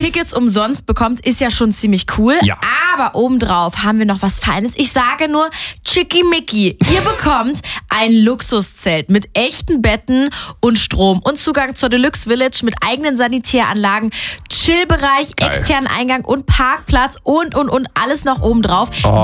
Tickets umsonst bekommt, ist ja schon ziemlich cool. Ja. Aber obendrauf haben wir noch was Feines. Ich sage nur Chickimicki. Ihr bekommt ein Luxuszelt mit echten Betten und Strom und Zugang zur Deluxe Village mit eigenen Sanitäranlagen, Chillbereich, externen Eingang und Parkplatz und alles noch obendrauf. Oh.